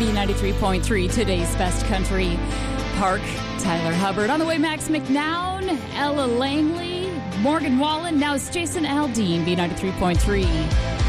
B93.3, today's best country. Park, Tyler Hubbard. On the way, Max McNown, Ella Langley, Morgan Wallen. Now it's Jason Aldean, B93.3.